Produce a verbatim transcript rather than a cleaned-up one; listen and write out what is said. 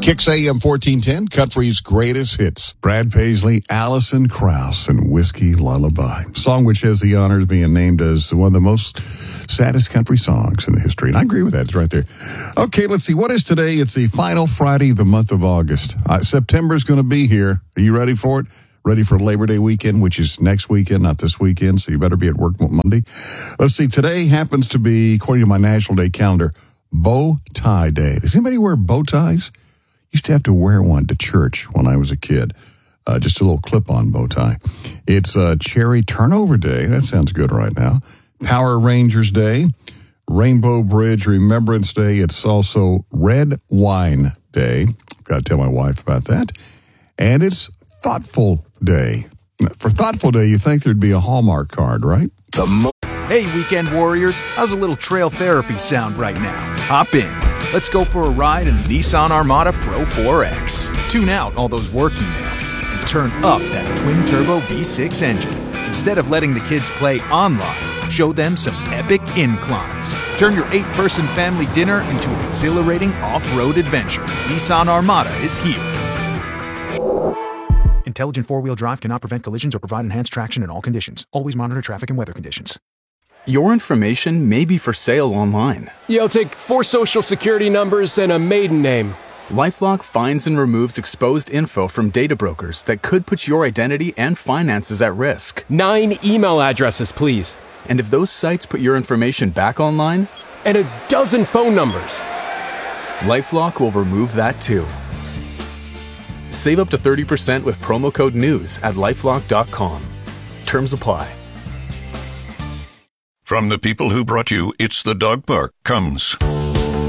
Kicks A M fourteen ten, country's greatest hits. Brad Paisley, Alison Krauss, and Whiskey Lullaby. Song which has the honor of being named as one of the most saddest country songs in the history. And I agree with that. It's right there. Okay, let's see. What is today? It's the final Friday of the month of August. Uh, September's going to be here. Are you ready for it? Ready for Labor Day weekend, which is next weekend, not this weekend, so you better be at work Monday. Let's see. Today happens to be, according to my National Day calendar, Bow Tie Day. Does anybody wear bow ties? Used to have to wear one to church when I was a kid. Uh, just a little clip-on bow tie. It's uh, Cherry Turnover Day. That sounds good right now. Power Rangers Day. Rainbow Bridge Remembrance Day. It's also Red Wine Day. Got to tell my wife about that. And it's Thoughtful Day. For Thoughtful Day, you think there'd be a Hallmark card, right? The mo- Hey, weekend warriors. How's a little trail therapy sound right now? Hop in. Let's go for a ride in the Nissan Armada Pro four X. Tune out all those work emails and turn up that twin-turbo V six engine. Instead of letting the kids play online, show them some epic inclines. Turn your eight-person family dinner into an exhilarating off-road adventure. Nissan Armada is here. Intelligent four-wheel drive cannot prevent collisions or provide enhanced traction in all conditions. Always monitor traffic and weather conditions. Your information may be for sale online. You'll take four social security numbers and a maiden name. LifeLock finds and removes exposed info from data brokers that could put your identity and finances at risk. Nine email addresses, please. And if those sites put your information back online? And a dozen phone numbers. LifeLock will remove that too. Save up to thirty percent with promo code NEWS at lifelock dot com. Terms apply. From the people who brought you It's the Dog Park comes